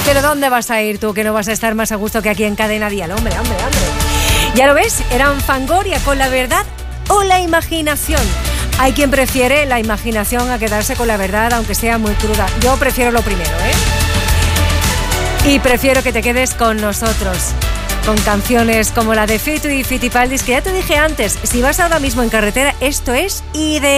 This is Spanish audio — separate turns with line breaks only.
Pero ¿dónde vas a ir tú que no vas a estar más a gusto que aquí en Cadena Dial? Hombre. Ya lo ves, eran Fangoria con la verdad o la imaginación. Hay quien prefiere la imaginación a quedarse con la verdad, aunque sea muy cruda. Yo prefiero lo primero, Y prefiero que te quedes con nosotros, con canciones como la de Fito y Fitipaldis, que ya te dije antes, si vas ahora mismo en carretera, esto es ideal.